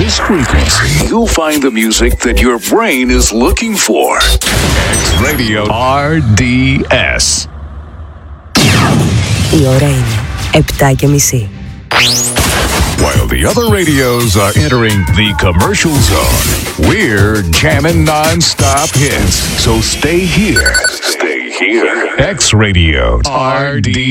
this frequency, you'll find the music that your brain is looking for. X Radio RDS. Η ώρα είναι 7:30. While the other radios are entering the commercial zone, we're jamming non-stop hits. So stay here. Stay here. X Radio RDS.